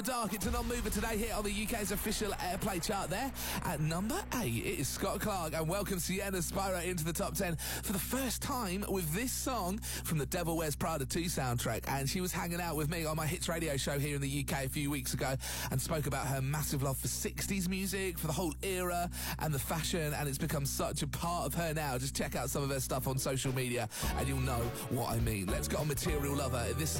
Dark, it's a non-mover today here on the UK's official Airplay chart there. At number 8, it is Scott Clark, and welcome Sienna Spyro into the top 10 for the first time with this song from the Devil Wears Prada 2 soundtrack. And she was hanging out with me on my Hits radio show here in the UK a few weeks ago and spoke about her massive love for 60s music, for the whole era and the fashion, and it's become such a part of her now. Just check out some of her stuff on social media and you'll know what I mean. Let's get on Material Lover. This